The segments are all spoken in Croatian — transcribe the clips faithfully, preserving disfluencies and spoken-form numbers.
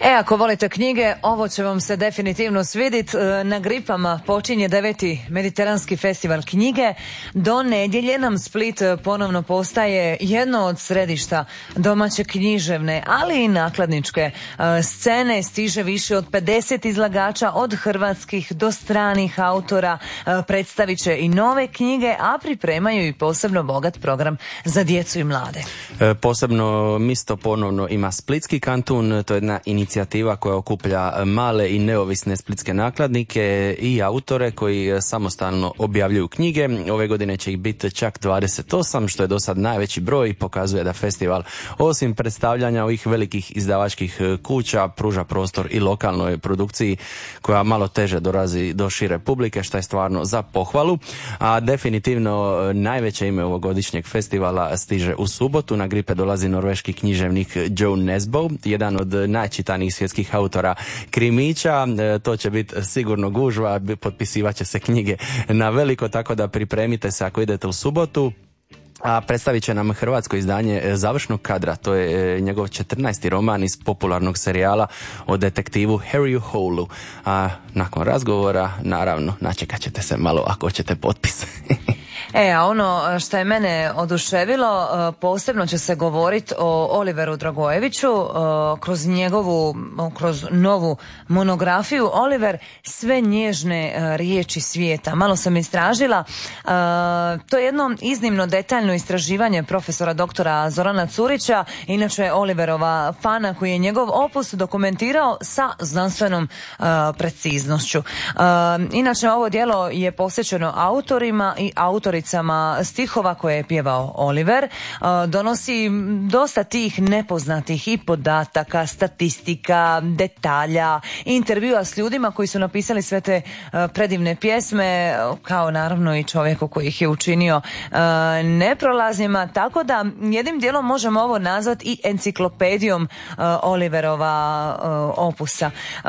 E, ako volite knjige, ovo će vam se definitivno svidit. Na Gripama počinje deveti Mediteranski festival knjige. Do nedjelje nam Split ponovno postaje jedno od središta domaće književne, ali i nakladničke scene. Stiže više od pedeset izlagača od hrvatskih do stranih autora. Predstavit će i nove knjige, a pripremaju i posebno bogat program za djecu i mlade. E, posebno misto ponovno ima Splitski kantun. To je jedna inicijativa koja okuplja male i neovisne splitske nakladnike i autore koji samostalno objavljuju knjige. Ove godine će ih biti čak dvadeset osam, što je do sad najveći broj i pokazuje da festival osim predstavljanja ovih velikih izdavačkih kuća pruža prostor i lokalnoj produkciji koja malo teže dolazi do šire publike, što je stvarno za pohvalu. A definitivno najveće ime ovogodišnjeg festivala stiže u subotu. Na Gripe dolazi norveški književnik Joe Nesbo, jedan od najčitanijih svjetskih autora krimića. E, to će biti sigurno gužva, potpisivat će se knjige na veliko, tako da pripremite se ako idete u subotu. A predstavit će nam hrvatsko izdanje Završnog kadra. To je njegov četrnaesti roman iz popularnog serijala o detektivu Harryu Holu. A nakon razgovora, naravno, načekat ćete se malo ako ćete potpis. E, a ono što je mene oduševilo, posebno će se govoriti o Oliveru Dragojeviću kroz njegovu, kroz novu monografiju Oliver, sve nježne riječi svijeta. Malo sam istražila, to je jedno iznimno detaljno istraživanje profesora doktora Zorana Curića, inače Oliverova fana, koji je njegov opus dokumentirao sa znanstvenom preciznošću. Inače, ovo djelo je posvećeno autorima i autoricama stihova koje je pjevao Oliver. Donosi dosta tih nepoznatih i podataka, statistika, detalja, intervjua s ljudima koji su napisali sve te predivne pjesme, kao naravno i čovjeku koji ih je učinio neprolaznima, tako da jednim dijelom možemo ovo nazvati i enciklopedijom Oliverova opusa.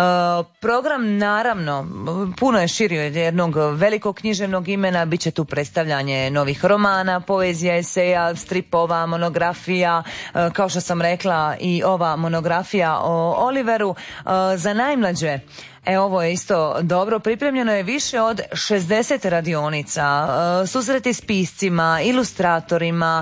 Program naravno puno je širi od jednog velikog književnog imena, bit će tu predstavljanje novih romana, poezija, eseja, stripova, monografija, kao što sam rekla i ova monografija o Oliveru. Za najmlađe, E, ovo je isto dobro, pripremljeno je više od šezdeset radionica, susreti s piscima, ilustratorima,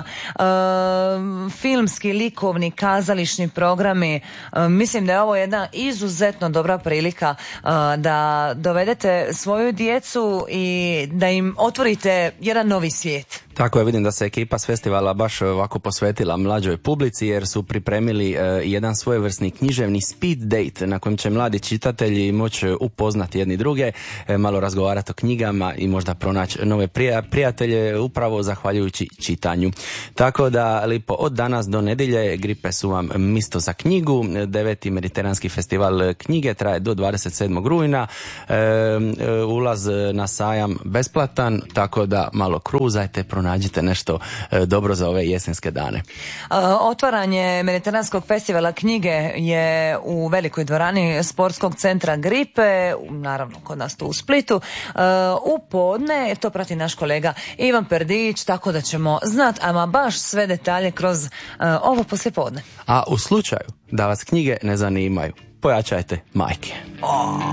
filmski, likovni, kazališni programi. Mislim da je ovo jedna izuzetno dobra prilika da dovedete svoju djecu i da im otvorite jedan novi svijet. Tako je, vidim da se ekipa s festivala baš ovako posvetila mlađoj publici, jer su pripremili uh, jedan svojevrsni književni speed date na kojem će mladi čitatelji moći upoznati jedni druge, e, malo razgovarati o knjigama i možda pronaći nove prija, prijatelje upravo zahvaljujući čitanju. Tako da, lipo, od danas do nedjelje Gripe su vam misto za knjigu. deveti Mediteranski festival knjige traje do dvadeset sedmog rujna. E, e, ulaz na sajam besplatan, tako da malo kruzajte, nađite nešto e, dobro za ove jesenske dane. Otvaranje Mediteranskog festivala knjige je u velikoj dvorani Sportskog centra Gripe, naravno kod nas tu u Splitu, u podne. To prati naš kolega Ivan Perdić, tako da ćemo znati ama baš sve detalje kroz ovo poslijepodne. A u slučaju da vas knjige ne zanimaju, pojačajte majke. Oh.